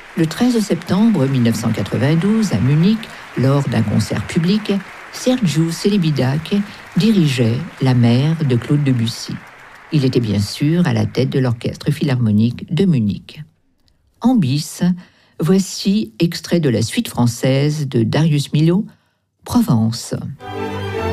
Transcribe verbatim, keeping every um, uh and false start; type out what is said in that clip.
Le treize septembre mille neuf cent quatre-vingt-douze, à Munich, lors d'un concert public, Sergiu Celibidache dirigeait La Mer de Claude Debussy. Il était bien sûr à la tête de l'orchestre philharmonique de Munich. En bis, voici extrait de la suite française de Darius Milhaud, Provence.